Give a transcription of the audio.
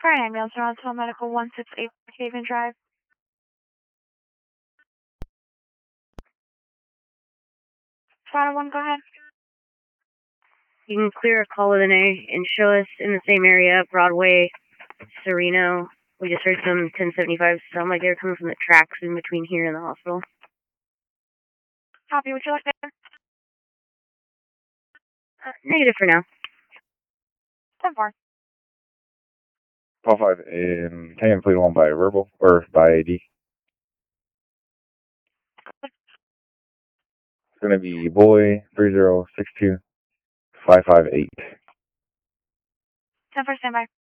for an ambulance around to medical 168 Haven Drive. Final one, go ahead. You can clear a call with an A and show us in the same area, Broadway, Sereno. We just heard some 1075 sound like they were coming from the tracks in between here and the hospital. Copy, would you like that? Negative for now. 10-4. Call 5 and can you plead 1 by verbal or by AD? It's going to be boy 3062558. 10-4, standby.